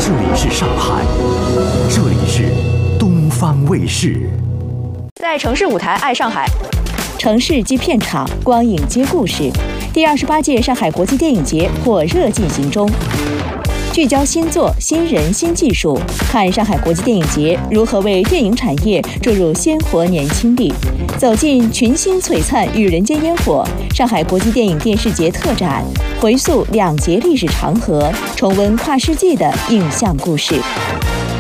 这里是上海，这里是东方卫视。 在城市舞台爱上海， 城市即片场，光影接故事。第28届上海国际电影节火热进行中。聚焦新作、新人、新技术，看上海国际电影节如何为电影产业注入鲜活年轻力。走进群星璀璨与人间烟火，上海国际电影电视节特展，回溯2节历史长河，重温跨世纪的影像故事。